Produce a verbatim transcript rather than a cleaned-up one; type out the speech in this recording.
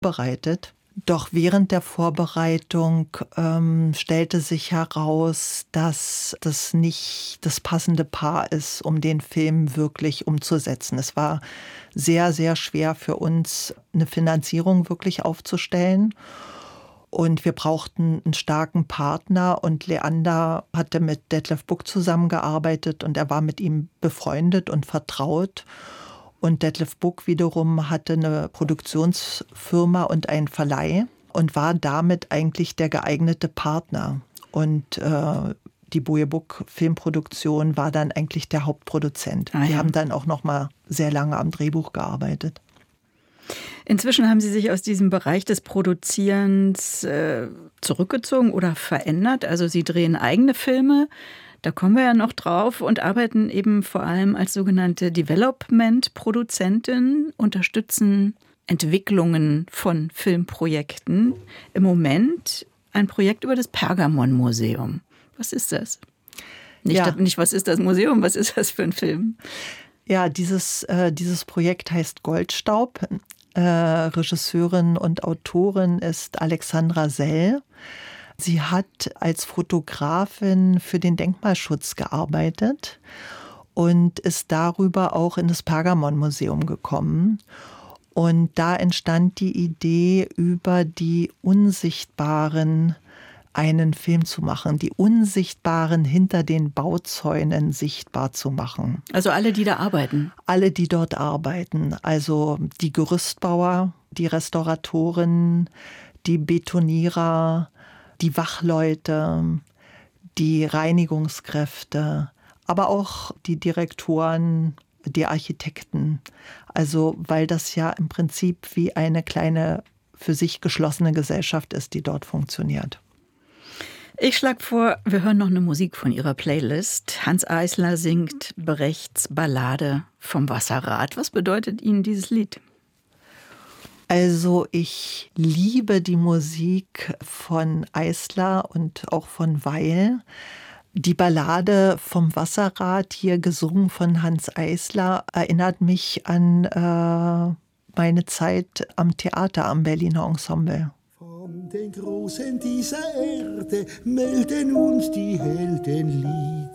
bereitet. Doch während der Vorbereitung ähm, stellte sich heraus, dass das nicht das passende Paar ist, um den Film wirklich umzusetzen. Es war sehr, sehr schwer für uns, eine Finanzierung wirklich aufzustellen. Und wir brauchten einen starken Partner. Und Leander hatte mit Detlef Buck zusammengearbeitet und er war mit ihm befreundet und vertraut. Und Detlef Buck wiederum hatte eine Produktionsfirma und einen Verleih und war damit eigentlich der geeignete Partner. Und äh, die Boje Buck Filmproduktion war dann eigentlich der Hauptproduzent. Ah, ja. Die haben dann auch noch mal sehr lange am Drehbuch gearbeitet. Inzwischen haben Sie sich aus diesem Bereich des Produzierens äh, zurückgezogen oder verändert. Also Sie drehen eigene Filme. Da kommen wir ja noch drauf und arbeiten eben vor allem als sogenannte Development-Produzentin, unterstützen Entwicklungen von Filmprojekten. Im Moment ein Projekt über das Pergamon-Museum. Was ist das? Nicht, Ja. nicht, was ist das Museum, was ist das für ein Film? Ja, dieses, äh, dieses Projekt heißt Goldstaub. Äh, Regisseurin und Autorin ist Alexandra Sell. Sie hat als Fotografin für den Denkmalschutz gearbeitet und ist darüber auch in das Pergamon-Museum gekommen. Und da entstand die Idee, über die Unsichtbaren einen Film zu machen, die Unsichtbaren hinter den Bauzäunen sichtbar zu machen. Also alle, die da arbeiten? Alle, die dort arbeiten. Also die Gerüstbauer, die Restauratoren, die Betonierer, die Wachleute, die Reinigungskräfte, aber auch die Direktoren, die Architekten. Also weil das ja im Prinzip wie eine kleine, für sich geschlossene Gesellschaft ist, die dort funktioniert. Ich schlage vor, wir hören noch eine Musik von Ihrer Playlist. Hanns Eisler singt Brechts Ballade vom Wasserrad. Was bedeutet Ihnen dieses Lied? Also ich liebe die Musik von Eisler und auch von Weil. Die Ballade vom Wasserrad, hier gesungen von Hanns Eisler, erinnert mich an äh, meine Zeit am Theater, am Berliner Ensemble. Von den Großen dieser Erde melden uns die Helden Lied.